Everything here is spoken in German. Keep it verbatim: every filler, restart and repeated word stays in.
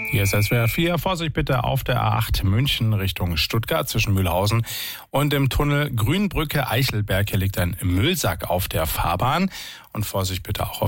Hier ist S W R vier. Vorsicht bitte auf der A acht München Richtung Stuttgart zwischen Mühlhausen und dem Tunnel Grünbrücke Eichelberg. Hier liegt ein Müllsack auf der Fahrbahn. Und Vorsicht bitte auch auf